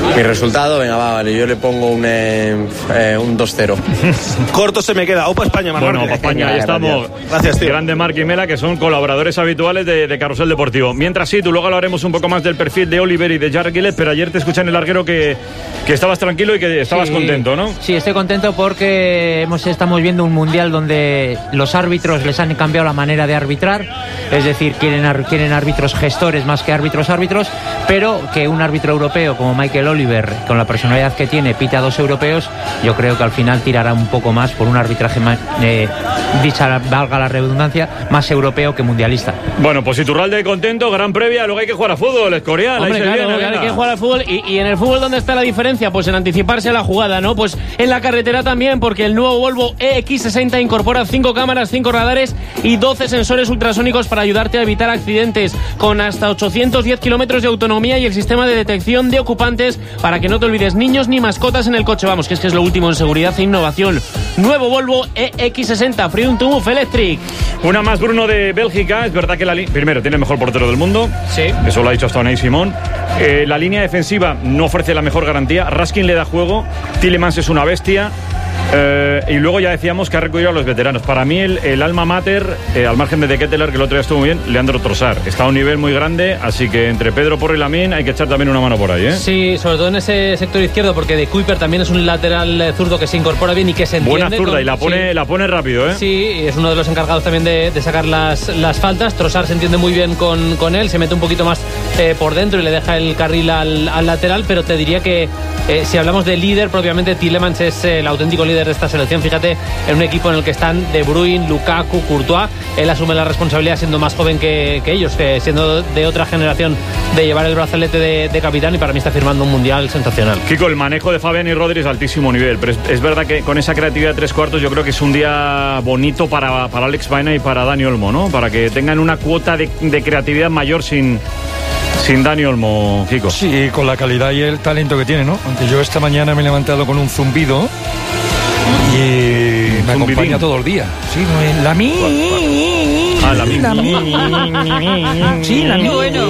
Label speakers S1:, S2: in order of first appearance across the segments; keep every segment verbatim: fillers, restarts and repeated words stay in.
S1: Mi resultado, venga, va, vale, yo le pongo un, eh, eh, un dos cero.
S2: Corto se me queda. Opa España, Marc.
S3: Bueno, Opa España, ahí estamos.
S2: Gracias, tío.
S3: Grande Marc y Mela, que son colaboradores habituales de, de Carrusel Deportivo. Mientras sí, tú luego hablaremos un poco más del perfil de Oliver y de Jarred Gillett, pero ayer te escuché en el larguero que, que estabas tranquilo y que estabas
S4: sí,
S3: contento, ¿no?
S4: Sí, estoy contento porque hemos, estamos viendo un mundial donde los árbitros les han cambiado la manera de arbitrar, es decir, quieren, quieren árbitros gestores más que árbitros árbitros, pero que un árbitro europeo como Michael Oliver, con la personalidad que tiene, pita a dos europeos, yo creo que al final tirará un poco más por un arbitraje más, eh, dicha valga la redundancia, más europeo que mundialista.
S3: Bueno, pues Iturralde contento, gran previa, luego hay que jugar a fútbol, Escorial.
S5: Hombre, claro, viene, claro, hay que jugar al fútbol. Y, y en el fútbol, ¿dónde está la diferencia? Pues en anticiparse a la jugada, ¿no? Pues en la carretera también, porque el nuevo Volvo E X sesenta incorpora cinco cámaras, cinco radares y doce sensores ultrasónicos para ayudarte a evitar accidentes, con hasta ochocientos diez kilómetros de autonomía y el sistema de detección de ocupantes para que no te olvides niños ni mascotas en el coche. Vamos, que es que es lo último en seguridad e innovación. Nuevo Volvo E X sesenta Freedom to Move Electric.
S3: Una más, Bruno, de Bélgica. Es verdad que la li- primero tiene el mejor portero del mundo.
S5: Sí.
S3: Eso lo ha dicho hasta Unai Simón. Eh, la línea defensiva no ofrece la mejor garantía. Raskin le da juego. Tielemans es una bestia. Eh, y luego ya decíamos que ha recurrido a los veteranos. Para mí el, el alma mater, eh, al margen de De Ketelaere, que el otro día estuvo muy bien, Leandro Trossard. Está a un nivel muy grande, así que entre Pedro Porro y Lamine hay que echar también una mano por ahí, ¿eh?
S6: Sí, sobre todo en ese sector izquierdo, porque De Kuyper también es un lateral zurdo que se incorpora bien y que se entiende.
S3: Buena zurda
S6: con...
S3: y la pone,
S6: sí.
S3: la pone rápido, ¿eh?
S6: Sí, es uno de los encargados también de, de sacar las, las faltas. Trossard se entiende muy bien con, con él, se mete un poquito más eh, por dentro y le deja el carril al, al lateral, pero te diría que eh, si hablamos de líder, propiamente Tielemans es eh, el auténtico líder de esta selección. Fíjate, en un equipo en el que están De Bruyne, Lukaku, Courtois, él asume la responsabilidad siendo más joven que, que ellos, que siendo de otra generación, de llevar el brazalete de, de capitán, y para mí está firmando un mundial sensacional.
S3: Kiko, el manejo de Fabián y Rodri es altísimo nivel, pero es, es verdad que con esa creatividad de tres cuartos yo creo que es un día bonito para, para Alex Baena y para Dani Olmo, ¿no? Para que tengan una cuota de, de creatividad mayor sin... Sin Dani Olmo, Kiko.
S7: Sí, con la calidad y el talento que tiene, ¿no? Aunque yo esta mañana me he levantado con un zumbido y me acompaña todo el día. Sí, no es la mi.
S3: Ah, la mi.
S7: La mi. Sí, la mi.
S8: Bueno.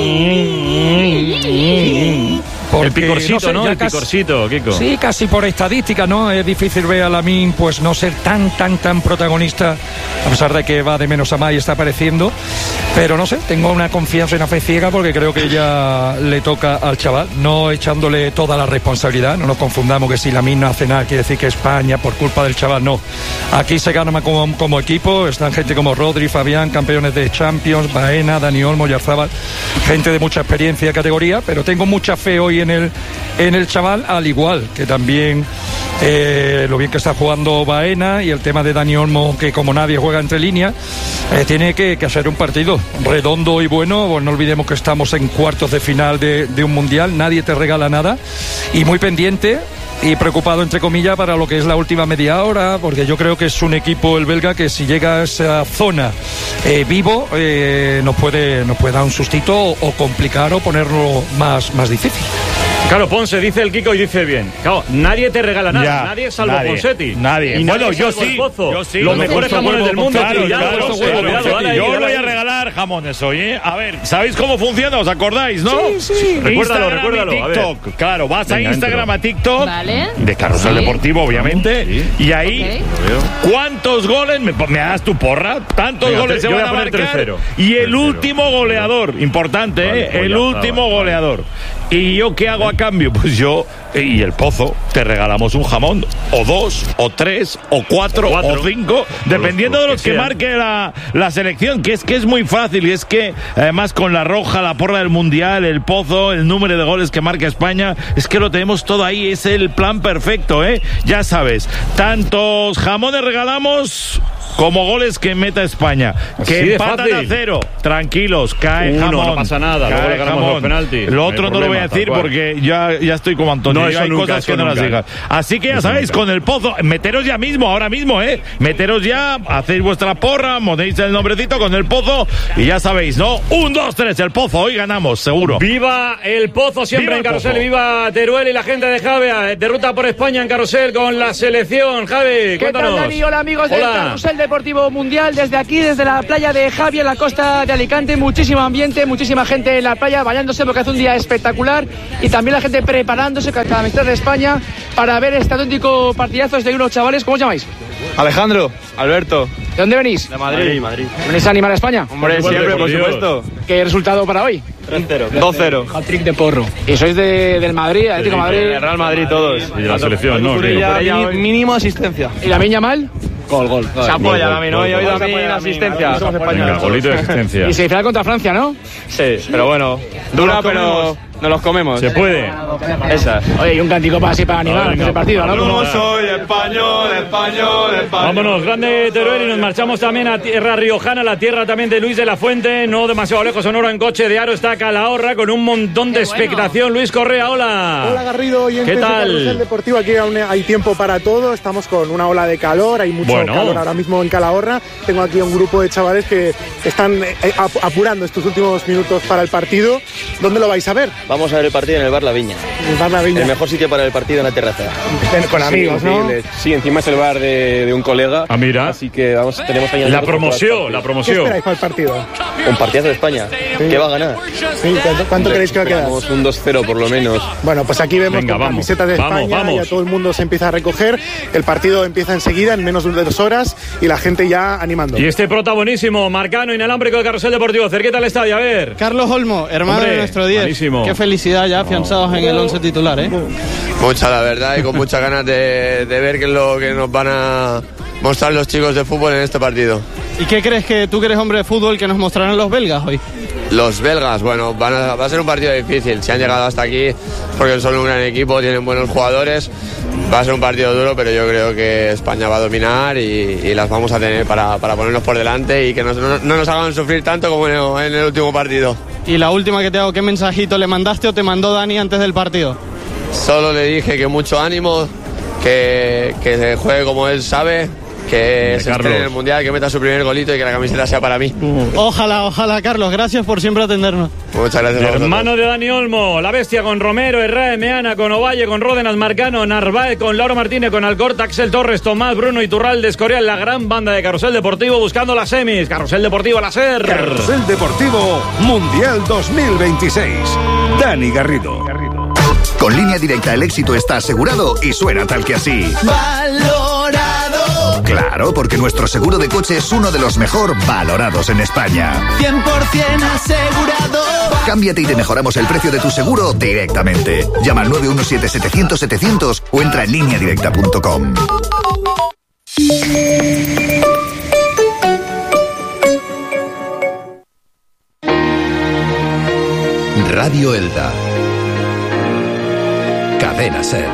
S7: Porque,
S3: el picorcito, ¿no?
S7: ¿no? Sé,
S3: el
S7: casi,
S3: picorcito, Kiko.
S7: Sí, casi por estadística, ¿no? Es difícil ver a Lamine pues no ser tan, tan, tan protagonista, a pesar de que va de menos a más y está apareciendo. Pero no sé, tengo una confianza y una fe ciega porque creo que ya le toca al chaval, no echándole toda la responsabilidad. No nos confundamos que si Lamine no hace nada quiere decir que España por culpa del chaval, no. Aquí se gana como, como equipo, están gente como Rodri, Fabián, campeones de Champions, Baena, Dani Olmo, Oyarzabal, gente de mucha experiencia y categoría, pero tengo mucha fe hoy en el, en el chaval, al igual que también eh, lo bien que está jugando Baena y el tema de Dani Olmo, que como nadie juega entre líneas, eh, tiene que, que hacer un partido redondo y bueno. Pues no olvidemos que estamos en cuartos de final de, de un mundial, nadie te regala nada, y muy pendiente y preocupado entre comillas para lo que es la última media hora, porque yo creo que es un equipo el belga que si llega a esa zona eh, vivo eh, nos puede nos puede dar un sustito o, o complicar o ponerlo más, más difícil.
S3: Claro, Ponce dice el Kiko y dice bien. Claro, nadie te regala nada,
S2: Ya,
S3: nadie salvo
S2: nadie,
S3: Ponsetti.
S2: Nadie.
S3: Y
S2: bueno,
S3: nadie
S2: yo
S3: salvo el
S2: sí,
S3: Pozo.
S2: yo sí.
S3: Los
S2: Yo
S3: mejores
S2: puesto
S3: jamones
S2: huevo,
S3: del mundo.
S2: claro,
S3: Cuidado,
S2: claro,
S3: Ponce,
S2: huevo,
S3: cuidado,
S2: Ponce.
S3: dale ahí,
S2: Yo
S3: dale
S2: voy a
S3: ahí.
S2: regalar jamones hoy, ¿eh? A ver, ¿sabéis cómo funciona? ¿Os acordáis, no?
S7: Sí, sí.
S3: Recuérdalo,
S2: Instagram
S3: recuérdalo,
S2: y
S3: a ver.
S2: TikTok. Claro, vas
S3: Venga,
S2: a Instagram,
S3: entro.
S2: a TikTok.
S8: Vale.
S2: De Carrusel
S8: Sí.
S2: Deportivo, obviamente.
S3: Sí.
S2: Y ahí,
S8: Ok.
S2: ¿cuántos goles? ¿Me, me das tu porra? ¿Tantos
S3: Venga,
S2: goles
S3: yo
S2: se
S3: voy
S2: van
S3: a
S2: a
S3: poner
S2: marcar?
S3: tres cero.
S2: Y el
S3: tres cero.
S2: último goleador, importante,
S3: Vale,
S2: ¿eh?
S3: pues
S2: El
S3: ya está,
S2: último
S3: vale.
S2: goleador. ¿Y yo qué hago a cambio? Pues yo y el Pozo te regalamos un jamón, o dos, o tres, o cuatro,
S3: O cuatro.
S2: o cinco, dependiendo
S3: los
S2: de los
S3: que
S2: que
S3: sean.
S2: marque la, la selección, que es que es muy fácil, y es que además con la roja, la porra del Mundial, el Pozo, el número de goles que marca España, es que lo tenemos todo ahí, es el plan perfecto, ¿eh? Ya sabes, tantos jamones regalamos como goles que meta España.
S3: Así
S2: Que
S3: de
S2: empatan
S3: fácil.
S2: a cero. Tranquilos, cae
S3: Uno,
S2: jamón.
S3: no pasa nada,
S2: Cae
S3: luego le ganamos
S2: jamón.
S3: los penaltis.
S2: Lo
S3: No hay
S2: otro no lo voy
S3: problema,
S2: a decir
S3: tal cual.
S2: porque ya, ya estoy como Antonio.
S3: No,
S2: Yo
S3: eso
S2: hay
S3: nunca,
S2: cosas
S3: eso
S2: que no las
S3: nunca.
S2: digas. Así que ya
S3: Eso
S2: sabéis,
S3: nunca.
S2: con el Pozo, meteros ya mismo, ahora mismo, ¿eh? Meteros ya, hacéis vuestra porra, ponéis el nombrecito con el Pozo y ya sabéis, ¿no? Un, dos, tres, el Pozo, hoy ganamos, seguro.
S3: Viva el Pozo siempre
S2: Viva
S3: en
S2: el
S3: Carrusel,
S2: Pozo.
S3: viva Teruel y la gente de Javea, de ruta por España en Carrusel con la selección. Javi,
S9: ¿Qué
S3: cuéntanos.
S9: tal, Dani? Hola, amigos del
S3: Hola.
S9: Carrusel
S8: Deportivo Mundial desde aquí, desde la playa de Javi, en la costa de Alicante. Muchísimo ambiente, muchísima gente en la playa bañándose porque hace un día espectacular, y también la gente preparándose con la camiseta de España para ver este auténtico partidazo de unos chavales. ¿Cómo os llamáis?
S9: Alejandro, Alberto.
S8: ¿De dónde venís?
S9: De Madrid. Madrid.
S8: ¿Venís a animar a España?
S9: Hombre, siempre, por supuesto.
S8: ¿Qué resultado para hoy?
S9: tres cero. dos cero.
S8: Hat-trick de Porro. ¿Y sois de, del Madrid, Atlético de Madrid?
S9: De Real Madrid todos.
S3: Y de la selección, ¿no?
S9: Mínimo, mínimo asistencia.
S8: ¿Y la Miña mal?
S9: Gol, gol. Se apoya la no he oído a mí la asistencia. Somos españoles.
S3: Venga, golito de asistencia.
S8: Y semifinal contra Francia, ¿no?
S9: Sí, pero bueno, dura, pero nos los comemos.
S3: Se puede.
S9: Esas.
S8: Oye, y un cantico para así para animar ese partido, ¿no?
S9: Yo soy español, español, español.
S3: Vámonos, grande Teruel, y nos marchamos también a tierra riojana, la tierra también de Luis de la Fuente, no demasiado lejos, Sonora, en coche de aro está Calahorra con un montón de expectación. Luis Correa, hola.
S10: Hola Garrido, y
S3: ¿qué tal?
S10: El Deportivo, aquí aún hay tiempo para todo, estamos con una ola de calor, hay mucho
S3: bueno.
S10: calor ahora mismo en Calahorra. Tengo aquí a un grupo de chavales que están apurando estos últimos minutos para el partido. ¿Dónde lo vais a ver?
S11: Vamos a ver el partido en el Bar La Viña.
S10: El Bar La Viña.
S11: El mejor sitio para el partido en la terraza.
S10: Con amigos,
S11: sí,
S10: ¿no?
S11: Sí, encima es el bar de, de un colega.
S3: Ah, mira.
S11: Así que vamos, tenemos ahí
S3: la promoción, la promoción.
S10: ¿Qué esperáis para el partido?
S11: Un partidazo de España. Sí. ¿Qué va a ganar?
S10: Sí, ¿Cuánto, cuánto creéis que va a quedar?
S11: Un dos cero por lo menos.
S10: Bueno, pues aquí vemos
S3: Venga,
S10: con
S3: vamos,
S10: camisetas de
S3: vamos,
S10: España,
S3: vamos.
S10: ya todo el mundo se empieza a recoger. El partido empieza enseguida, en menos de dos horas, y la gente ya animando.
S3: Y este prota buenísimo, Marcano, inalámbrico de Carrusel Deportivo, cerquita al estadio, a ver.
S12: Carlos Olmo, hermano
S3: Hombre,
S12: de nuestro diez.
S3: buenísimo.
S12: Qué felicidad ya afianzados en el once titular, ¿eh?
S1: Mucha, la verdad, y con muchas ganas de, de ver qué es lo que nos van a mostrar los chicos de fútbol en este partido.
S12: ¿Y qué crees que tú que eres hombre de fútbol que nos mostrarán los belgas hoy?
S1: Los belgas, bueno, van a, va a ser un partido difícil. Si han llegado hasta aquí porque son un gran equipo, tienen buenos jugadores. Va a ser un partido duro, pero yo creo que España va a dominar y, y las vamos a tener para, para ponernos por delante y que nos, no, no nos hagan sufrir tanto como en el, en el último partido.
S12: Y la última que te hago, ¿qué mensajito le mandaste o te mandó Dani antes del partido?
S1: Solo le dije que mucho ánimo, que, que se juegue como él sabe, que se estrene en el Mundial, que meta su primer golito y que la camiseta sea para mí.
S12: Ojalá, ojalá, Carlos. Gracias por siempre atendernos.
S1: Muchas gracias a vosotros.
S3: Hermano de Dani Olmo, la bestia con Romero, Herrera, Meana, con Ovalle, con Ródenas, Marcano, Narváez, con Lauro Martínez, con Alcorta, Axel Torres, Tomás, Bruno Iturralde, Escorial, la gran banda de Carrusel Deportivo buscando las semis. Carrusel Deportivo, la SER.
S13: Carrusel Deportivo Mundial dos mil veintiséis. Dani Garrido.
S14: Con Línea Directa el éxito está asegurado y suena tal que así.
S15: Valorado.
S14: Claro, porque nuestro seguro de coche es uno de los mejor valorados en España.
S15: cien por ciento asegurado.
S14: Cámbiate y te mejoramos el precio de tu seguro directamente. Llama al nueve uno siete setecientos setecientos o entra en línea directa punto com.
S16: Radio Elda. Cadena SER.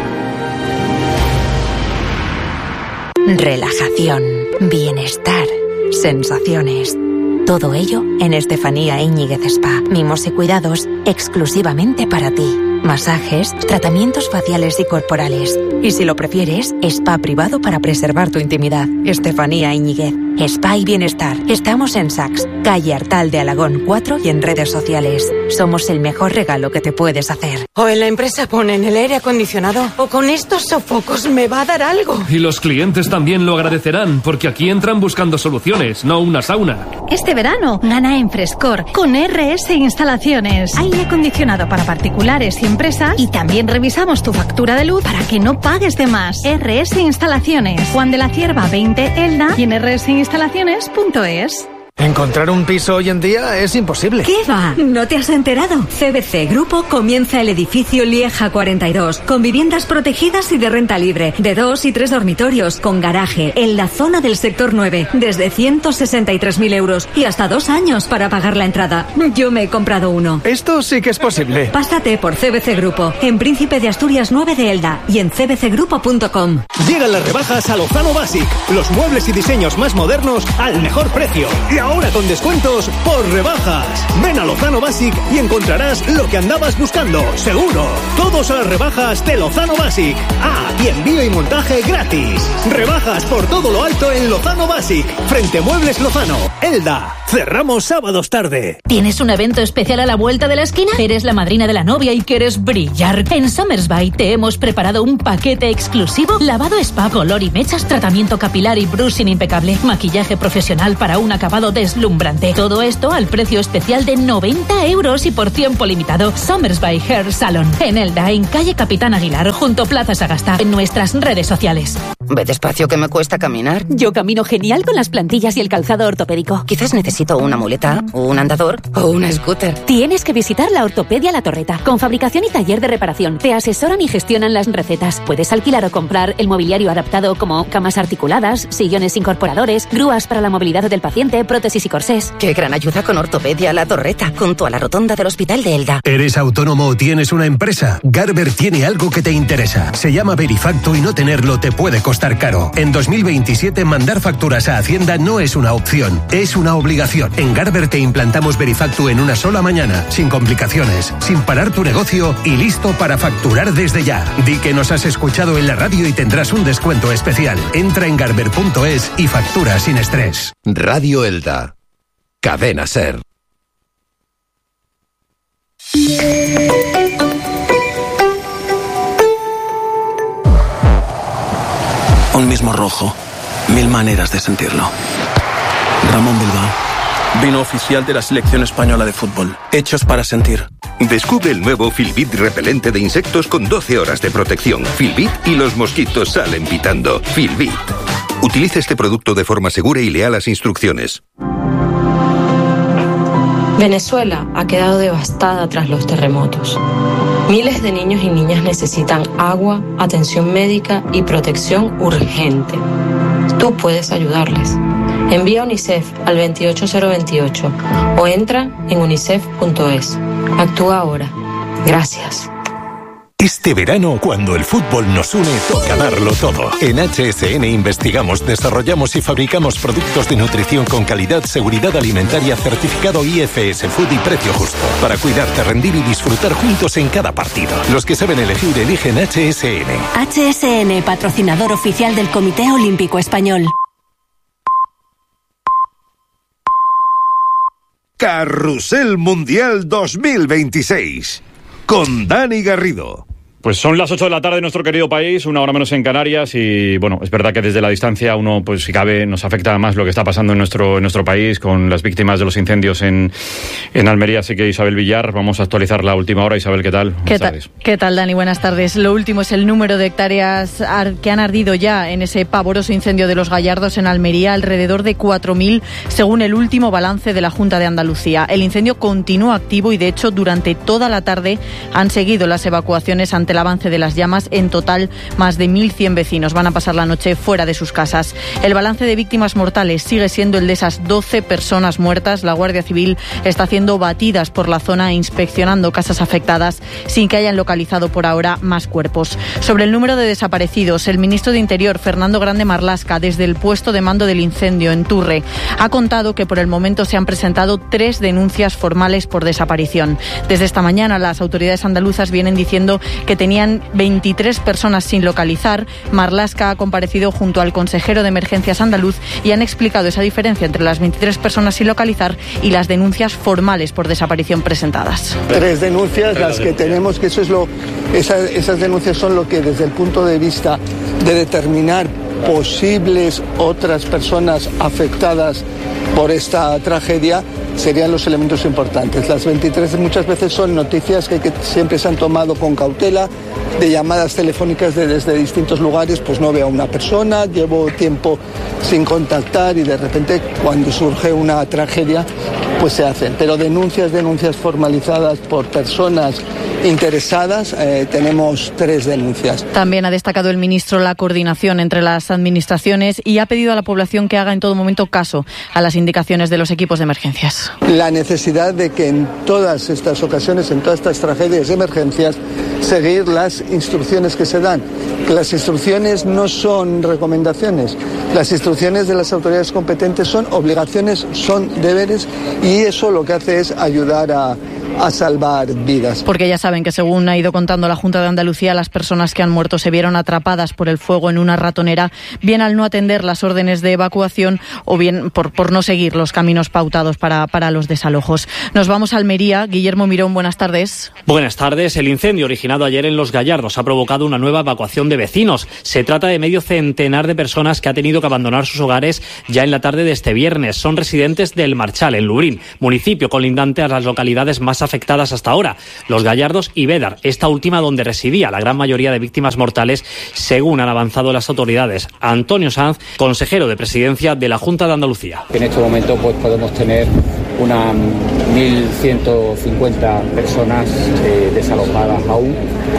S17: Relajación, bienestar, sensaciones. Todo ello en Estefanía Íñiguez Spa. Mimos y cuidados exclusivamente para ti. Masajes, tratamientos faciales y corporales. Y si lo prefieres, spa privado para preservar tu intimidad. Estefanía Íñiguez. Spa y bienestar. Estamos en Saks, calle Artal de Alagón cuatro y en redes sociales. Somos el mejor regalo que te puedes hacer.
S18: O en la empresa ponen el aire acondicionado, o con estos sofocos me va a dar algo.
S19: Y los clientes también lo agradecerán, porque aquí entran buscando soluciones, no una sauna.
S20: Este verano, gana en Frescor con R S Instalaciones. Aire acondicionado para particulares y empresas, y también revisamos tu factura de luz para que no pagues de más. R S Instalaciones, Juan de la Cierva veinte Elda y en r s instalaciones punto es.
S21: Encontrar un piso hoy en día es imposible.
S20: ¿Qué va? ¿No te has enterado?
S22: C B C Grupo comienza el edificio Lieja cuarenta y dos, con viviendas protegidas y de renta libre, de dos y tres dormitorios, con garaje, en la zona del sector nueve, desde ciento sesenta y tres mil euros y hasta dos años para pagar la entrada. Yo me he comprado uno.
S21: Esto sí que es posible.
S22: Pásate por C B C Grupo, en Príncipe de Asturias nueve de Elda y en c b c grupo punto com.
S23: Llegan las rebajas a Lozano Basic, los muebles y diseños más modernos al mejor precio. Y ahora con descuentos por rebajas. Ven a Lozano Basic y encontrarás lo que andabas buscando, seguro. Todos a las rebajas de Lozano Basic. Ah, y envío y montaje gratis. Rebajas por todo lo alto en Lozano Basic. Frente Muebles Lozano, Elda. cerramos sábados tarde.
S4: ¿Tienes un evento especial a la vuelta de la esquina? ¿Eres la madrina de la novia y quieres brillar? En Summersby te hemos preparado un paquete exclusivo: lavado spa, color y mechas, tratamiento capilar y brushing impecable, maquillaje profesional para un acabado deslumbrante. Todo esto al precio especial de noventa euros y por tiempo limitado. Summersby Hair Salon, en Elda, en calle Capitán Aguilar, junto Plaza Sagasta, en nuestras redes sociales.
S5: Ve despacio, que me cuesta caminar.
S4: Yo camino genial con las plantillas y el calzado ortopédico.
S5: Quizás necesito una muleta, un andador o una scooter.
S4: Tienes que visitar la Ortopedia La Torreta, con fabricación y taller de reparación. Te asesoran y gestionan las recetas. Puedes alquilar o comprar el mobiliario adaptado, como camas articuladas, sillones incorporadores, grúas para la movilidad del paciente, prótesis y corsés.
S5: Qué gran ayuda con Ortopedia La Torreta, junto a la rotonda del Hospital de Elda.
S6: ¿Eres autónomo o tienes una empresa? Garber tiene algo que te interesa. Se llama Verifacto y no tenerlo te puede costar caro. En dos mil veintisiete, mandar facturas a Hacienda no es una opción, es una obligación. En Garber te implantamos Verifacto en una sola mañana, sin complicaciones, sin parar tu negocio y listo para facturar desde ya. Di que nos has escuchado en la radio y tendrás un descuento especial. Entra en garber punto es y factura sin estrés.
S16: Radio Elda. Cadena Ser.
S24: Un mismo rojo, mil maneras de sentirlo. Ramón Bilbao, vino oficial de la selección española de fútbol, hechos para sentir.
S25: Descubre el nuevo Filbit repelente de insectos con doce horas de protección. Filbit y los mosquitos salen pitando. Filbit. Utiliza este producto de forma segura y lea las instrucciones.
S26: Venezuela ha quedado devastada tras los terremotos. Miles de niños y niñas necesitan agua, atención médica y protección urgente. Tú puedes ayudarles. Envía UNICEF al veintiocho cero veintiocho o entra en unicef punto es. Actúa ahora. Gracias.
S27: Este verano, cuando el fútbol nos une, toca darlo todo. En H S N investigamos, desarrollamos y fabricamos productos de nutrición con calidad, seguridad alimentaria, certificado I F S Food y precio justo. Para cuidarte, rendir y disfrutar juntos en cada partido. Los que saben elegir, eligen H S N.
S22: H S N, patrocinador oficial del Comité Olímpico Español.
S13: Carrusel Mundial dos mil veintiséis. Con Dani Garrido.
S3: Pues son las ocho de la tarde en nuestro querido país, una hora menos en Canarias, y bueno, es verdad que desde la distancia uno, pues si cabe, nos afecta más lo que está pasando en nuestro en nuestro país con las víctimas de los incendios en, en Almería. Así que Isabel Villar, vamos a actualizar la última hora. Isabel, ¿qué tal?
S28: ¿Qué tal, ¿Qué tal, Dani? Buenas tardes. Lo último es el número de hectáreas que han ardido ya en ese pavoroso incendio de Los Gallardos en Almería, alrededor de cuatro mil, según el último balance de la Junta de Andalucía. El incendio continúa activo y, de hecho, durante toda la tarde han seguido las evacuaciones ante el avance de las llamas. En total, más de mil cien vecinos van a pasar la noche fuera de sus casas. El balance de víctimas mortales sigue siendo el de esas doce personas muertas. La Guardia Civil está haciendo batidas por la zona e inspeccionando casas afectadas sin que hayan localizado por ahora más cuerpos. Sobre el número de desaparecidos, el ministro de Interior, Fernando Grande Marlaska, desde el puesto de mando del incendio en Turre, ha contado que por el momento se han presentado tres denuncias formales por desaparición. Desde esta mañana, las autoridades andaluzas vienen diciendo que tenían veintitrés personas sin localizar. Marlaska ha comparecido junto al consejero de Emergencias andaluz y han explicado esa diferencia entre las veintitrés personas sin localizar y las denuncias formales por desaparición presentadas.
S29: Tres denuncias, las que tenemos, que eso es lo, esas, esas denuncias son lo que desde el punto de vista de determinar posibles otras personas afectadas por esta tragedia serían los elementos importantes. Las veintitrés muchas veces son noticias que, que siempre se han tomado con cautela, de llamadas telefónicas de, desde distintos lugares, pues no veo a una persona, llevo tiempo sin contactar y de repente cuando surge una tragedia pues se hacen. Pero denuncias, denuncias formalizadas por personas interesadas, eh, tenemos tres denuncias.
S28: También ha destacado el ministro la coordinación entre las administraciones y ha pedido a la población que haga en todo momento caso a las indicaciones de los equipos de emergencias.
S29: La necesidad de que en todas estas ocasiones, en todas estas tragedias y emergencias, seguir las instrucciones que se dan. Las instrucciones no son recomendaciones, las instrucciones de las autoridades competentes son obligaciones, son deberes, y eso lo que hace es ayudar a a salvar vidas.
S28: Porque ya saben que según ha ido contando la Junta de Andalucía, las personas que han muerto se vieron atrapadas por el fuego en una ratonera, bien al no atender las órdenes de evacuación o bien por, por no seguir los caminos pautados para, para los desalojos. Nos vamos a Almería. Guillermo Mirón, buenas tardes.
S1: Buenas tardes. El incendio originado ayer en Los Gallardos ha provocado una nueva evacuación de vecinos. Se trata de medio centenar de personas que ha tenido que abandonar sus hogares ya en la tarde de este viernes. Son residentes del Marchal, en Lubrín, municipio colindante a las localidades más afectadas hasta ahora, Los Gallardos y Bédar, esta última donde residía la gran mayoría de víctimas mortales, según han avanzado las autoridades. Antonio Sanz, consejero de Presidencia de la Junta de Andalucía.
S2: En este momento pues podemos tener unas mil ciento cincuenta personas eh, desalojadas aún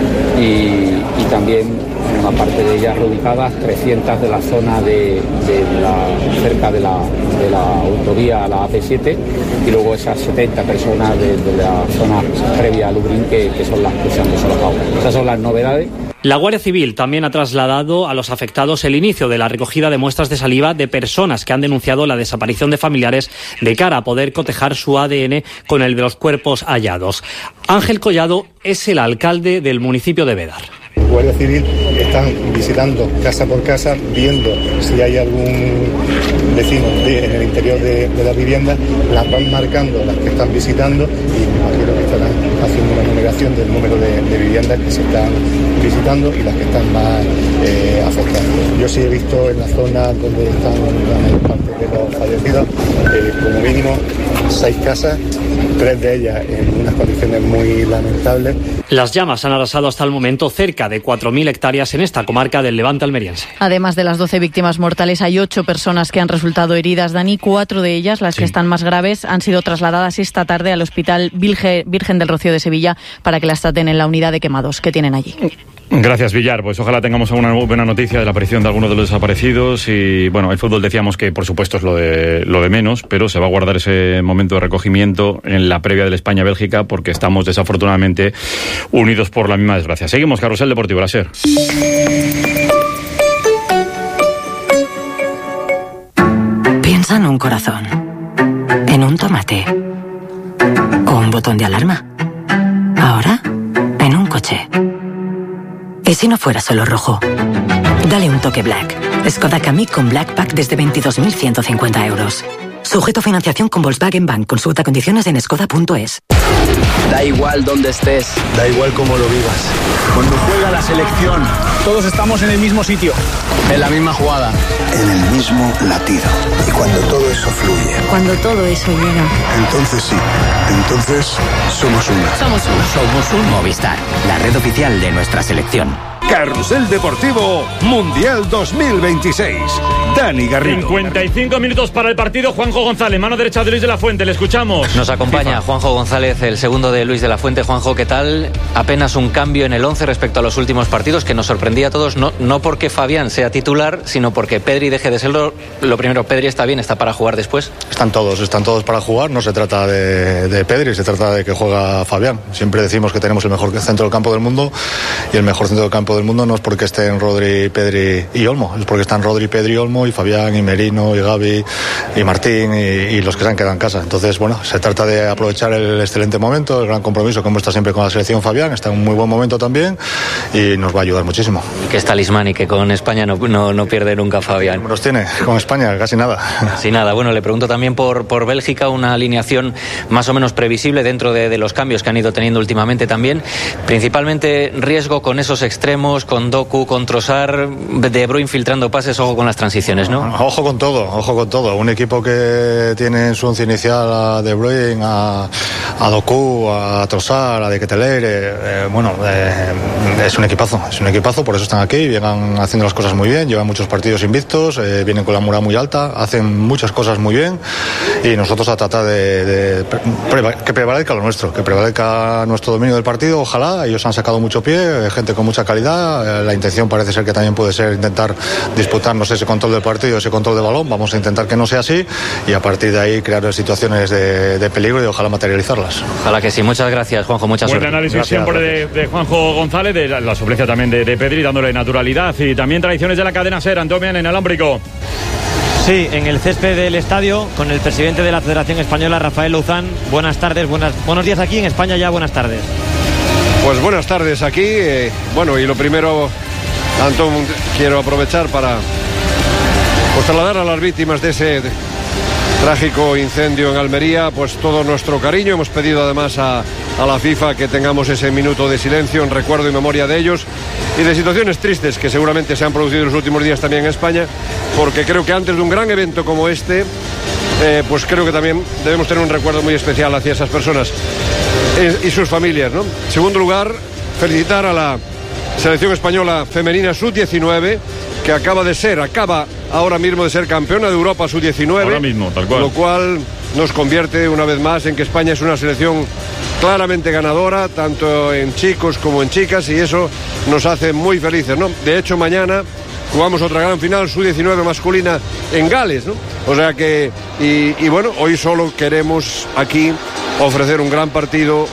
S2: y, y también una parte de ellas reubicadas, trescientas de la zona de, de la, cerca de la, de la autovía, la A P siete, y luego esas setenta personas de, de la zona previa a Lubrín que, que son las que se han desalojado. Esas son las novedades.
S1: La Guardia Civil también ha trasladado a los afectados el inicio de la recogida de muestras de saliva de personas que han denunciado la desaparición de familiares de cara a poder cotejar su A D N con el de los cuerpos hallados. Ángel Collado es el alcalde del municipio de Bédar.
S7: Guardia Civil están visitando casa por casa, viendo si hay algún vecino de, en el interior de, de la vivienda, las van marcando las que están visitando y me imagino que estarán haciendo una numeración del número de, de viviendas que se están visitando y las que están más eh, afectadas. Yo sí he visto en la zona donde están la mayor parte de los fallecidos, eh, como mínimo seis casas, tres de ellas en unas condiciones muy lamentables.
S1: Las llamas han arrasado hasta el momento cerca de cuatro mil hectáreas en esta comarca del Levante almeriense.
S28: Además de las doce víctimas mortales, hay ocho personas que han resultado heridas. Dani, cuatro de ellas, las sí. que están más graves, han sido trasladadas esta tarde al Hospital Virgen del Rocío de Sevilla para que las traten en la unidad de quemados que tienen allí.
S3: Gracias, Villar. Pues ojalá tengamos alguna buena noticia de la aparición de algunos de los desaparecidos. Y bueno, el fútbol decíamos que por supuesto es lo de lo de menos, pero se va a guardar ese momento de recogimiento en la previa del España-Bélgica porque estamos desafortunadamente unidos por la misma desgracia. Seguimos, Carrusel Deportivo, la SER.
S8: Piensa en un corazón, en un tomate o un botón de alarma. Ahora, en un coche. ¿Y si no fuera solo rojo? Dale un toque Black. Skoda Kamiq con Black Pack desde veintidós mil ciento cincuenta euros. Sujeto a financiación con Volkswagen Bank. Consulta condiciones en skoda punto es.
S9: Da igual dónde estés.
S10: Da igual cómo lo vivas.
S9: Cuando juega la selección, todos estamos en el mismo sitio. En la misma jugada.
S10: En el mismo latido. Y cuando todo eso fluye.
S11: Cuando todo eso llega.
S10: Entonces sí. Entonces somos una.
S11: Somos una.
S9: Somos un Movistar. La red oficial de nuestra selección.
S13: Carrusel Deportivo Mundial dos mil veintiséis. Dani Garrido.
S3: cincuenta y cinco minutos para el partido. Juanjo González, mano derecha de Luis de la Fuente. Le escuchamos.
S12: Nos acompaña FIFA. Juanjo González, el segundo de Luis de la Fuente. Juanjo, ¿qué tal? Apenas un cambio en el once respecto a los últimos partidos que nos sorprendía a todos, no, no porque Fabián sea titular, sino porque Pedri deje de serlo. Lo primero, Pedri está bien, está para jugar después.
S15: Están todos, están todos para jugar. No se trata de, de Pedri, se trata de que juega Fabián. Siempre decimos que tenemos el mejor centro del campo del mundo y el mejor centro del campo del mundo no es porque estén Rodri, Pedri y Olmo, es porque están Rodri, Pedri, Olmo y Fabián y Merino y Gavi y Martín y, y los que se han quedado en casa. Entonces, bueno, se trata de aprovechar el excelente momento, el gran compromiso que muestra siempre con la selección Fabián, está en un muy buen momento también y nos va a ayudar muchísimo.
S12: Que es talismán y que con España no, no, no pierde nunca Fabián.
S15: ¿Cómo los tiene? Con España, casi nada.
S12: Casi nada. Bueno, le pregunto también por, por Bélgica, una alineación más o menos previsible dentro de, de los cambios que han ido teniendo últimamente también. Principalmente riesgo con esos extremos, con Doku, con Trossard, De Bruyne filtrando pases, ojo con las transiciones, ¿no?
S15: Ojo con todo, ojo con todo. Un equipo que tiene en su once inicial a De Bruyne, a, a Doku, a Trossard, a De Ketelaere, eh, bueno, eh, es un equipazo, es un equipazo, por eso están aquí, vienen haciendo las cosas muy bien, llevan muchos partidos invictos, eh, vienen con la moral muy alta, hacen muchas cosas muy bien y nosotros a tratar de, de pre, que prevalezca lo nuestro, que prevalezca nuestro dominio del partido, ojalá. Ellos han sacado mucho pie, gente con mucha calidad, la intención parece ser que también puede ser intentar disputarnos ese control del partido, ese control de balón, vamos a intentar que no sea así y a partir de ahí crear situaciones de, de peligro y ojalá materializarlas.
S12: Ojalá que sí, muchas gracias Juanjo, mucha
S3: Buen
S12: suerte.
S3: Buen análisis
S12: gracias,
S3: siempre
S12: gracias.
S3: De, de Juanjo González, de la, la suplencia también de, de Pedri, dándole naturalidad y también tradiciones de la cadena SER. Antonio en Alámbrico.
S4: Sí, en el césped del estadio con el presidente de la Federación Española, Rafael Louzán. Buenas tardes, buenas, buenos días aquí en España ya, buenas tardes.
S11: Pues buenas tardes aquí. Eh, bueno, y lo primero, Antón, quiero aprovechar para pues, trasladar a las víctimas de ese trágico incendio en Almería pues todo nuestro cariño. Hemos pedido además a, a la FIFA que tengamos ese minuto de silencio en recuerdo y memoria de ellos y de situaciones tristes que seguramente se han producido en los últimos días también en España, porque creo que antes de un gran evento como este eh, pues creo que también debemos tener un recuerdo muy especial hacia esas personas y, y sus familias, ¿no? En segundo lugar, felicitar a la selección española femenina sub diecinueve, que acaba de ser, acaba ahora mismo de ser campeona de Europa sub diecinueve.
S3: Ahora mismo, tal cual.
S11: Lo cual nos convierte una vez más en que España es una selección claramente ganadora, tanto en chicos como en chicas, y eso nos hace muy felices, ¿no? De hecho, mañana jugamos otra gran final sub diecinueve masculina en Gales, ¿no? O sea que, y, y bueno, hoy solo queremos aquí ofrecer un gran partido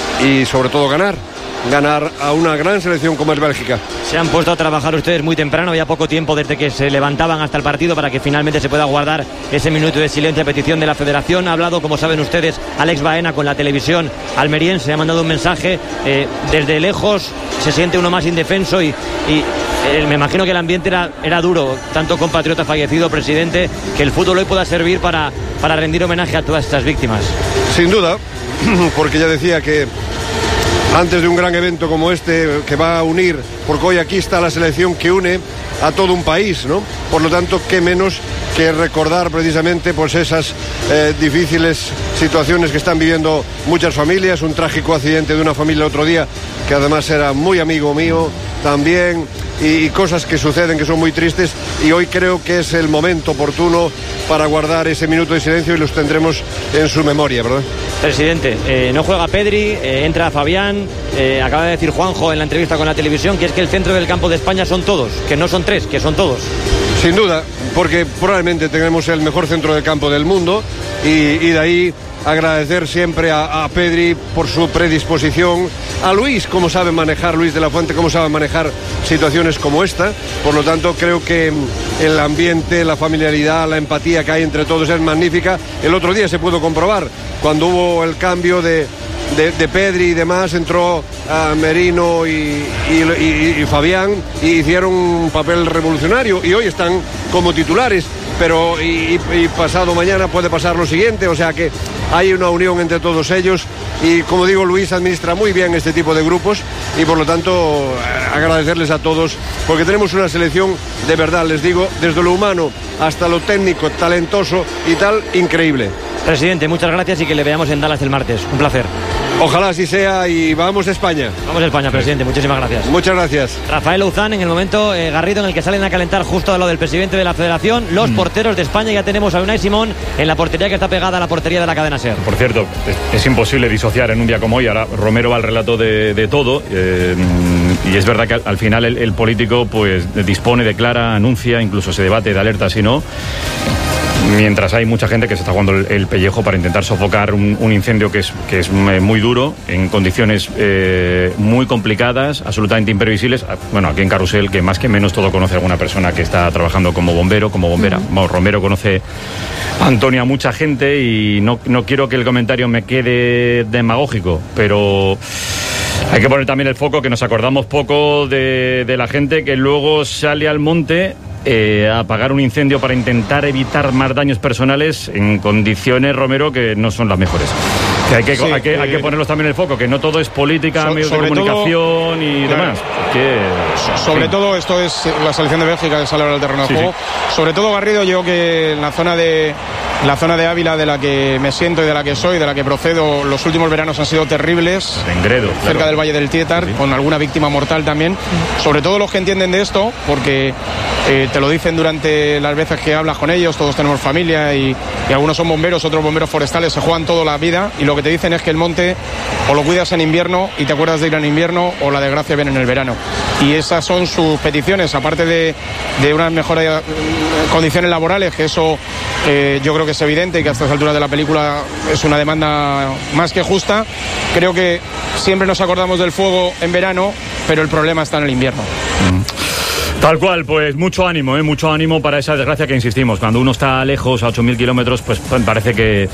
S11: y sobre todo ganar. ganar a una gran selección como es Bélgica.
S4: Se han puesto a trabajar ustedes muy temprano, ya poco tiempo desde que se levantaban hasta el partido para que finalmente se pueda guardar ese minuto de silencio a petición de la Federación. Ha hablado, como saben ustedes, Alex Baena con la televisión almeriense, ha mandado un mensaje. Eh, desde lejos se siente uno más indefenso y, y eh, me imagino que el ambiente era, era duro, tanto compatriota fallecido, presidente, que el fútbol hoy pueda servir para, para rendir homenaje a todas estas víctimas.
S11: Sin duda, porque ya decía que antes de un gran evento como este, que va a unir, porque hoy aquí está la selección que une a todo un país, ¿no? Por lo tanto, qué menos que recordar precisamente pues esas eh, difíciles situaciones que están viviendo muchas familias, un trágico accidente de una familia el otro día, que además era muy amigo mío también, y, y cosas que suceden que son muy tristes, y hoy creo que es el momento oportuno para guardar ese minuto de silencio y los tendremos en su memoria, ¿verdad?
S4: Presidente, eh, no juega Pedri, eh, entra Fabián, eh, acaba de decir Juanjo en la entrevista con la televisión que es que el centro del campo de España son todos, que no son tres, que son todos.
S11: Sin duda, porque probablemente tenemos el mejor centro del campo del mundo y, y de ahí agradecer siempre a, a Pedri por su predisposición, a Luis, cómo sabe manejar, Luis de la Fuente, cómo sabe manejar situaciones como esta. Por lo tanto, creo que el ambiente, la familiaridad, la empatía que hay entre todos es magnífica. El otro día se pudo comprobar, cuando hubo el cambio de, de, de Pedri y demás, entró a Merino y, y, y, y Fabián y hicieron un papel revolucionario y hoy están como titulares. Pero y, y pasado mañana puede pasar lo siguiente, o sea que hay una unión entre todos ellos y, como digo, Luis administra muy bien este tipo de grupos y por lo tanto agradecerles a todos, porque tenemos una selección de verdad, les digo, desde lo humano hasta lo técnico, talentoso y tal, increíble.
S4: Presidente, muchas gracias y que le veamos en Dallas el martes. Un placer.
S11: Ojalá así sea y vamos a España.
S4: Vamos a España, presidente. Muchísimas gracias.
S11: Muchas gracias.
S4: Rafael Louzán, en el momento, eh, Garrido, en el que salen a calentar justo a lo del presidente de la Federación. Los mm. porteros de España, ya tenemos a Unai Simón en la portería que está pegada a la portería de la cadena SER.
S3: Por cierto, es, es imposible disociar en un día como hoy. Ahora Romero va al relato de, de todo. Eh, y es verdad que al, al final el, el político pues dispone, declara, anuncia, incluso se debate de alerta si no. Mientras hay mucha gente que se está jugando el, el pellejo para intentar sofocar un, un incendio que es, que es muy duro, en condiciones eh, muy complicadas, absolutamente imprevisibles. Bueno, aquí en Carrusel, que más que menos todo conoce a alguna persona que está trabajando como bombero, como bombera. Uh-huh. Bueno, Romero conoce a Antonio, a mucha gente, y no, no quiero que el comentario me quede demagógico, pero hay que poner también el foco, que nos acordamos poco de, de la gente que luego sale al monte Eh, a apagar un incendio para intentar evitar más daños personales en condiciones, Romero, que no son las mejores. Que hay que, sí, hay, que, eh, hay que ponerlos también en el foco, que no todo es política, so, medios de comunicación todo, y claro, demás. Que,
S9: sobre
S3: sí.
S9: todo esto es la selección de Bélgica que sale ahora al terreno de sí, juego. Sí. Sobre todo, Garrido, yo que en la zona de la zona de Ávila, de la que me siento y de la que soy, de la que procedo, los últimos veranos han sido terribles.
S3: En Gredo,
S9: cerca
S3: claro.
S9: del Valle del Tietar, sí. con alguna víctima mortal también. Sobre todo los que entienden de esto, porque eh, te lo dicen durante las veces que hablas con ellos, todos tenemos familia y, y algunos son bomberos, otros bomberos forestales, se juegan toda la vida y lo que te dicen es que el monte o lo cuidas en invierno y te acuerdas de ir en invierno, o la desgracia viene en el verano. Y esas son sus peticiones, aparte de, de unas mejores condiciones laborales, que eso eh, yo creo que es evidente y que a estas alturas de la película es una demanda más que justa. Creo que siempre nos acordamos del fuego en verano, pero el problema está en el invierno.
S3: Mm. Tal cual, pues mucho ánimo, ¿eh? mucho ánimo para esa desgracia que insistimos. Cuando uno está lejos, a ocho mil kilómetros, pues parece que,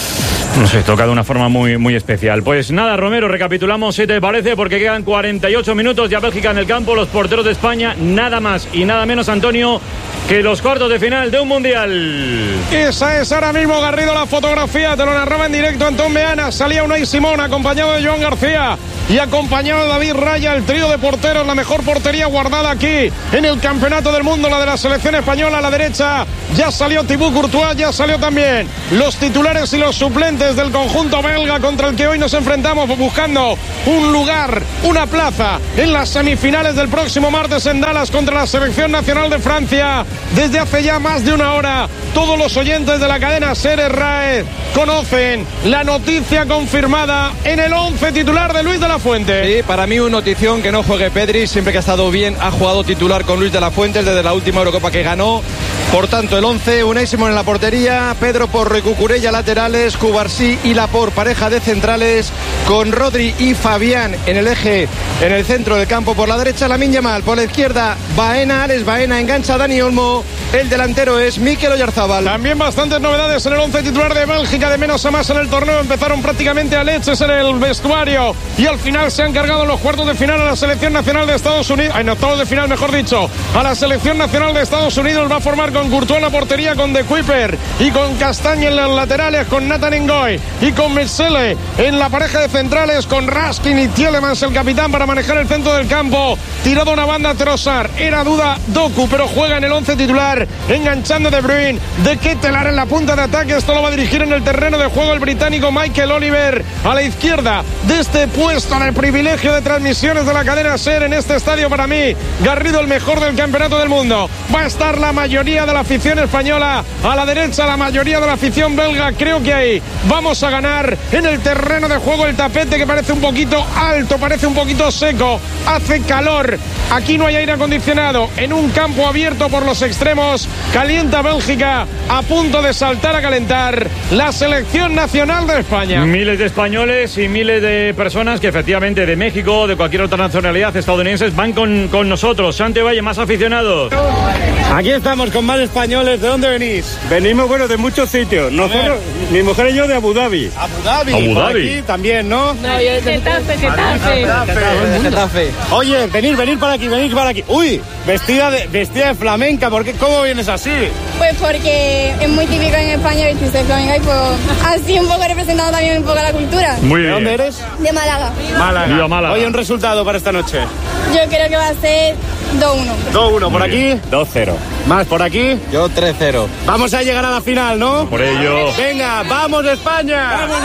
S3: no sé, toca de una forma muy, muy especial. Pues nada, Romero, recapitulamos si te parece, porque quedan cuarenta y ocho minutos ya Bélgica en el campo, los porteros de España, nada más y nada menos, Antonio, que los cuartos de final de un mundial.
S9: Esa es ahora mismo, Garrido, la fotografía, te lo narraba en directo Antón Meana. Salía Unai Simón acompañado de Joan García y acompañado de David Raya, el trío de porteros, la mejor portería guardada aquí en el Campeonato del Mundo, la de la selección española. A la derecha ya salió Thibaut Courtois, ya salió también los titulares y los suplentes del conjunto belga contra el que hoy nos enfrentamos, buscando un lugar, una plaza en las semifinales del próximo martes en Dallas contra la selección nacional de Francia. Desde hace ya más de una hora, todos los oyentes de la cadena SER RAE conocen la noticia confirmada en el once titular de Luis de la Fuente.
S5: Sí, para mí una notición que no juegue Pedri, siempre que ha estado bien ha jugado titular con Luis de la Fuente desde la última Eurocopa que ganó. Por tanto, el once, Unai Simón en la portería, Pedro Porro y Cucurella laterales, Cubarsí y Laporte pareja de centrales, con Rodri y Fabián en el eje, en el centro del campo por la derecha, Lamine Yamal por la izquierda, Baena, Alex Baena, engancha Dani Olmo, el delantero es Mikel Oyarzábal.
S9: También bastantes novedades en el once titular de Bélgica, de menos a más en el torneo, empezaron prácticamente a leches en el vestuario y al final se han cargado los cuartos de final a la selección nacional de Estados Unidos, en octavos de final mejor dicho, a la selección nacional de Estados Unidos. Va a formar con Courtois en la portería, con De Kuyper y con Castaña en los laterales, con Nathan Ngoy y con Metsele en la pareja de centrales, con Raskin y Tielemans el capitán para manejar el centro del campo. Tirado una banda Trossard, era duda Doku, pero juega en el once titular, enganchando De Bruyne, De Ketelaere en la punta de ataque. Esto lo va a dirigir en el terreno de juego el británico Michael Oliver, a la izquierda de este puesto de privilegio de transmisiones de la cadena SER en este estadio. Para mí, Garrido, el mejor del campeonato del mundo. Va a estar la mayoría de la afición española, a la derecha la mayoría de la afición belga. Creo que ahí vamos a ganar. En el terreno de juego el tapete, que parece un poquito alto, parece un poquito seco, hace calor, aquí no hay aire acondicionado, en un campo abierto por los extremos, calienta Bélgica, a punto de saltar a calentar la selección nacional de España.
S3: Miles de españoles y miles de personas que efectivamente de México, de cualquier otra nacionalidad, estadounidenses, van con, con nosotros. Santi Valle, más aficionados.
S6: Aquí estamos con más españoles. ¿De dónde venís? Venimos, bueno, de muchos sitios. Nosotros, mi mujer y yo, de Abu Dhabi. Abu Dhabi.
S3: Abu
S6: Por
S3: Dhabi.
S6: Aquí también, ¿no?
S14: No, yo de Getafe, Getafe.
S6: Getafe. Oye, venir, venir para aquí, venir para aquí. Uy, vestida de, vestida de flamenca. ¿Por qué? ¿Cómo vienes así?
S17: Pues porque es muy típico en España vestirse de flamenca y pues así un poco representando también un poco la cultura.
S3: Muy bien.
S6: ¿De dónde eres?
S17: De Málaga.
S6: Málaga.
S3: Viva Málaga.
S6: Oye, un resultado para esta noche.
S17: Yo creo que va a ser dos uno.
S6: dos uno. ¿Por aquí? dos cero. ¿Más por aquí?
S5: Yo tres cero.
S6: Vamos a llegar a la final, ¿no?
S3: Por ello.
S6: Venga, ¡vamos España! ¡Vamos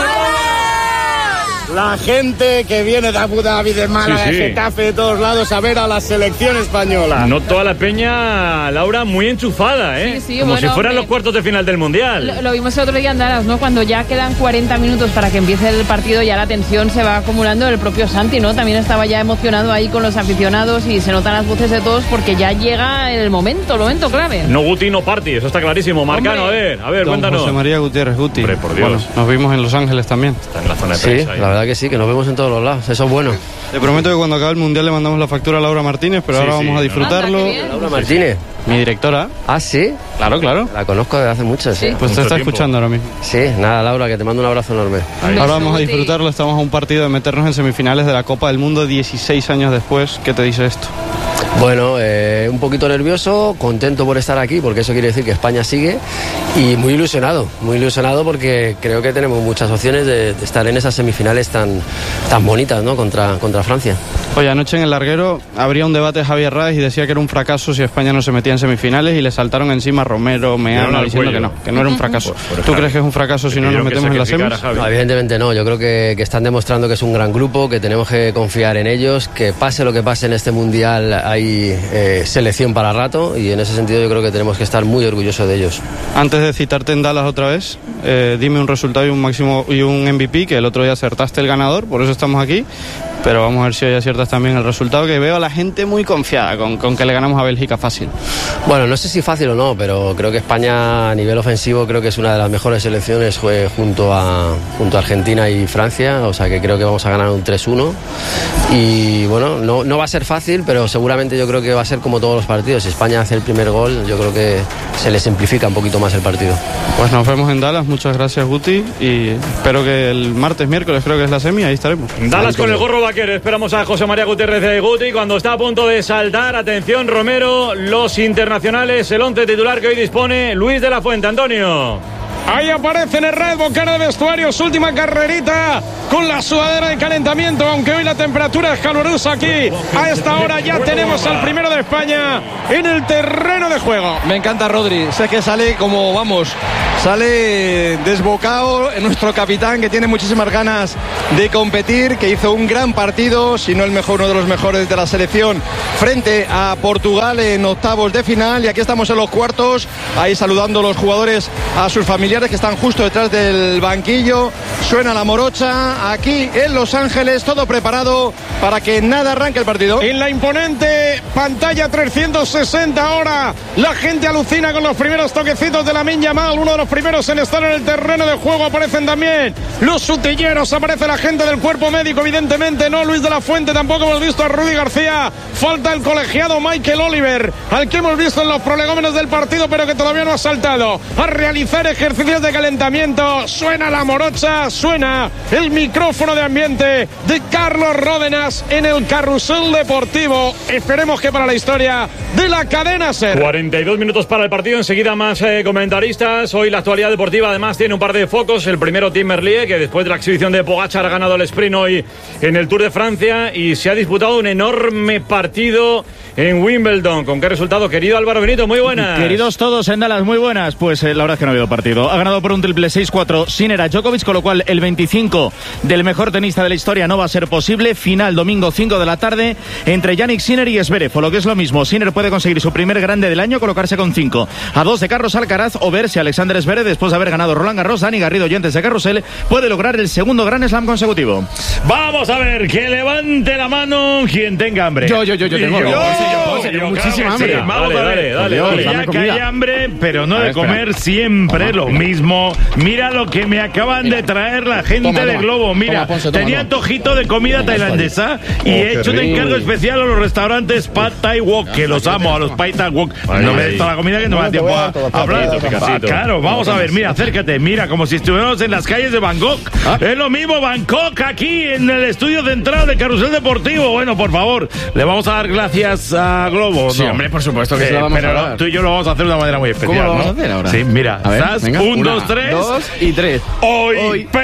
S6: La gente que viene de Abu Dhabi, de Málaga,
S3: Sí, sí.
S6: de Getafe, de todos lados a ver a la selección española.
S3: No toda la peña, Laura, muy enchufada, ¿eh?
S28: Sí, sí,
S3: Como
S28: bueno,
S3: si fueran
S28: hombre.
S3: los cuartos de final del Mundial.
S28: Lo, lo vimos el otro día en Dallas, ¿no? Cuando ya quedan cuarenta minutos para que empiece el partido, ya la tensión se va acumulando. El propio Santi, ¿no? También estaba ya emocionado ahí con los aficionados y se notan las voces de todos porque ya llega el momento, el momento clave.
S3: No Guti, no Party, eso está clarísimo. Marcano,
S28: Hombre.
S3: a ver, a ver,
S18: Don
S3: cuéntanos.
S18: José María Gutiérrez Guti.
S3: Hombre, por Dios.
S18: Bueno, nos vimos en Los Ángeles también.
S3: Está en la zona de
S18: Sí,
S3: prensa ahí.
S18: la verdad que sí, que nos vemos en todos los lados. Eso es bueno. Te prometo que cuando acabe el Mundial le mandamos la factura a Laura Martínez, pero
S3: Sí,
S18: ahora
S3: sí,
S18: vamos a
S3: ¿no?
S18: disfrutarlo.
S28: Anda, qué bien.
S18: Laura Martínez. Mi directora.
S19: Ah, ¿sí?
S18: Claro, claro.
S19: La conozco desde hace mucho, sí.
S18: Pues te
S3: Mucho
S18: está
S3: tiempo.
S18: escuchando ahora mismo.
S19: Sí, nada, Laura, que te mando un abrazo enorme.
S3: Ahí.
S18: Ahora vamos a disfrutarlo, estamos a un partido de meternos en semifinales de la Copa del Mundo dieciséis años después. ¿Qué te dice esto?
S19: Bueno, eh, un poquito nervioso, contento por estar aquí, porque eso quiere decir que España sigue, y muy ilusionado, muy ilusionado porque creo que tenemos muchas opciones de, de estar en esas semifinales tan, tan bonitas, ¿no? Contra, contra Francia.
S18: Oye, anoche en el larguero habría un debate Javier Ráez y decía que era un fracaso si España no se metía en semifinales y le saltaron encima Romero,
S3: Dieron
S18: Meana,
S3: al
S18: diciendo
S3: cuello.
S18: que no, que no era un fracaso.
S3: Por- por
S18: ¿Tú
S3: Javi.
S18: crees que es un fracaso si
S3: Le
S18: no nos
S3: pidieron que
S18: metemos en las
S3: sacrificara
S18: semis?
S3: a Javi.
S19: No, evidentemente no, yo creo que, que están demostrando que es un gran grupo, que tenemos que confiar en ellos, que pase lo que pase en este Mundial hay eh, selección para rato, y en ese sentido yo creo que tenemos que estar muy orgullosos de ellos.
S18: Antes de citarte en Dallas otra vez, eh, dime un resultado y un máximo y un M V P, que el otro día acertaste el ganador, por eso estamos aquí. pero vamos a ver si hoy aciertas también el resultado, que veo a la gente muy confiada con, con que le ganamos a Bélgica fácil.
S19: Bueno, no sé si fácil o no, pero creo que España a nivel ofensivo creo que es una de las mejores selecciones junto a, junto a Argentina y Francia, o sea que creo que vamos a ganar un tres uno y bueno, no, no va a ser fácil, pero seguramente yo creo que va a ser como todos los partidos. Si España hace el primer gol, yo creo que se le simplifica un poquito más el partido.
S18: Pues nos vemos en Dallas, muchas gracias Guti, y espero que el martes, miércoles creo que es la semi, ahí estaremos.
S3: Dallas con el gorro vaquero, esperamos a José María Gutiérrez de Guti cuando está a punto de saltar. Atención Romero, los internacionales, el once titular que hoy dispone Luis de la Fuente. Antonio.
S5: Ahí aparece en el Red Bull, cara de vestuario, su última carrerita con la sudadera de calentamiento, aunque hoy la temperatura es calurosa aquí. A esta hora ya tenemos al primero de España en el terreno de juego.
S9: Me encanta Rodri, sé que sale como, vamos, sale desbocado en nuestro capitán, que tiene muchísimas ganas de competir, que hizo un gran partido, si no el mejor, uno de los mejores de la selección, frente a Portugal en octavos de final. Y aquí estamos en los cuartos, ahí saludando a los jugadores, a sus familiares que están justo detrás del banquillo. Suena la morocha aquí en Los Ángeles, todo preparado para que nada arranque el partido.
S5: En la imponente pantalla trescientos sesenta ahora, la gente alucina con los primeros toquecitos de Lamine Yamal, uno de los primeros en estar en el terreno de juego. Aparecen también los utilleros, aparece la gente del cuerpo médico, evidentemente no Luis de la Fuente, tampoco hemos visto a Rudy García, falta el colegiado Michael Oliver, al que hemos visto en los prolegómenos del partido, pero que todavía no ha saltado a realizar ejercicios de calentamiento. Suena la morocha, suena el micrófono de ambiente de Carlos Ródenas en el carrusel deportivo. Esperemos que para la historia de la cadena SER.
S3: cuarenta y dos minutos para el partido, enseguida más eh, comentaristas. Hoy la actualidad deportiva además tiene un par de focos. El primero, Tim Merlier, que después de la exhibición de Pogačar ha ganado el sprint hoy en el Tour de Francia y se ha disputado un enorme partido en Wimbledon. ¿Con qué resultado, querido Álvaro Benito? Muy buenas.
S16: Queridos todos en Dallas, muy buenas. Pues eh, la verdad es que no ha habido partido. Ha ganado por un triple seis cuatro Sinner a Djokovic, con lo cual el veinticinco del mejor tenista de la historia no va a ser posible. Final domingo cinco de la tarde entre Jannik Sinner y Zverev, o lo que es lo mismo, Sinner puede conseguir su primer grande del año, colocarse con cinco a dos de Carlos Alcaraz, o ver si Alexander Zverev, después de haber ganado Roland Garros, Dani Garrido y antes de Carrusel, puede lograr el segundo Grand Slam consecutivo. Vamos a ver, que levante la mano quien tenga hambre. Yo, yo, yo, yo tengo, yo, yo, yo, yo, tengo yo, muchísima hambre. Sí, vamos a ver, dale, dale, ya que hay hambre, pero no de comer siempre lo mismo. Mira lo que me acaban de traer la gente toma, de toma. Globo. Mira, toma, Ponce, toma, tenía antojito de comida tailandesa y oh, he hecho un encargo especial a los restaurantes Pad Thai Wok, que los amo, a los Pad Thai Wok. No me des toda la comida que no me da tiempo a hablar. Claro, vamos a ver, mira, acércate, mira, como si estuviéramos en las calles de Bangkok. ¿Ah? Es lo mismo Bangkok aquí en el estudio central de Carrusel Deportivo. Bueno, por favor, le vamos a dar gracias a Globo.
S20: Sí,
S16: ¿no?
S20: Hombre, por supuesto que
S16: sí,
S20: sí la vamos
S16: pero
S20: a dar.
S16: Tú y yo lo vamos a hacer de una manera muy especial.
S20: ¿Cómo lo vamos
S16: ¿no?
S20: a hacer ahora?
S16: Sí, mira,
S20: a ver,
S16: ¿estás?
S20: venga,
S16: Un,
S20: una,
S16: dos, tres.
S20: Dos y tres.
S16: Hoy. Hoy.